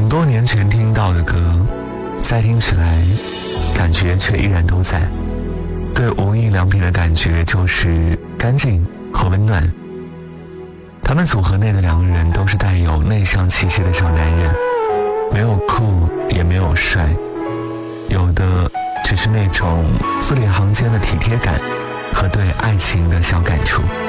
很多年前听到的歌，再听起来感觉却依然都在。对无印良品的感觉就是干净和温暖。他们组合内的两个人都是带有内向气息的小男人，没有酷也没有帅，有的只是那种字里行间的体贴感和对爱情的小感触。